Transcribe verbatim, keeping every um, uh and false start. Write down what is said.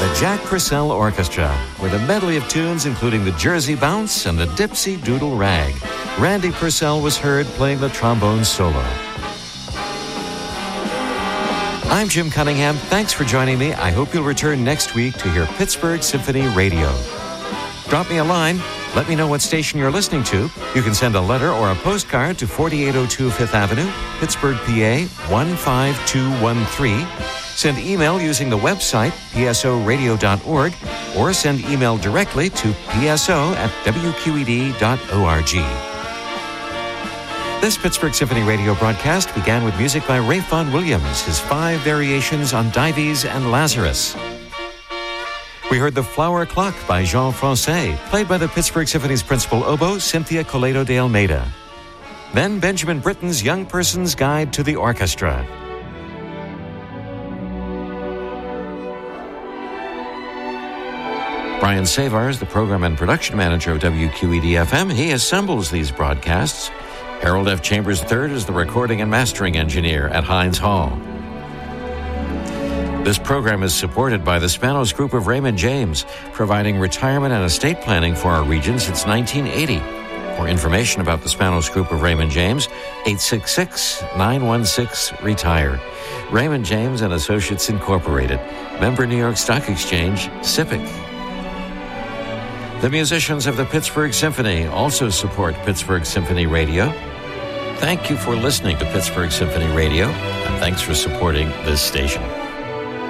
The Jack Purcell Orchestra, with a medley of tunes including the Jersey Bounce and the Dipsy Doodle Rag. Randy Purcell was heard playing the trombone solo. I'm Jim Cunningham. Thanks for joining me. I hope you'll return next week to hear Pittsburgh Symphony Radio. Drop me a line. Let me know what station you're listening to. You can send a letter or a postcard to forty-eight oh two Fifth Avenue, Pittsburgh, P A one five two one three. Send email using the website p s o radio dot org or send email directly to p s o at w q e d dot org. This Pittsburgh Symphony Radio broadcast began with music by Ralph Vaughan Williams, his five variations on Dives and Lazarus. We heard The Flower Clock by Jean Francais, played by the Pittsburgh Symphony's principal oboe, Cynthia Coleto de Almeida. Then Benjamin Britten's Young Person's Guide to the Orchestra. Brian Savars, the program and production manager of W Q E D F M, he assembles these broadcasts. Harold F. Chambers the third is the recording and mastering engineer at Heinz Hall. This program is supported by the Spanos Group of Raymond James, providing retirement and estate planning for our region since nineteen eighty. For information about the Spanos Group of Raymond James, eight six six, nine one six, RETIRE. Raymond James and Associates Incorporated. Member New York Stock Exchange, S I P C. The musicians of the Pittsburgh Symphony also support Pittsburgh Symphony Radio. Thank you for listening to Pittsburgh Symphony Radio, and thanks for supporting this station.